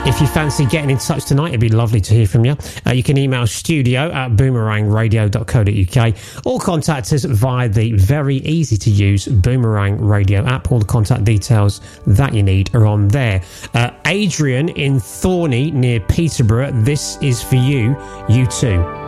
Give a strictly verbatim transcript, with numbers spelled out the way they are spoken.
If you fancy getting in touch tonight, it'd be lovely to hear from you. Uh, you can email studio at boomerang radio dot co dot uk or contact us via the very easy to use Boomerang Radio app. All the contact details that you need are on there. Uh, Adrian in Thorney near Peterborough, this is for you, you too.